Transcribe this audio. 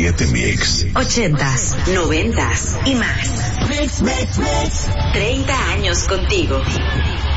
97 Mix. 80s, 90s y más. Mix. 30 años contigo.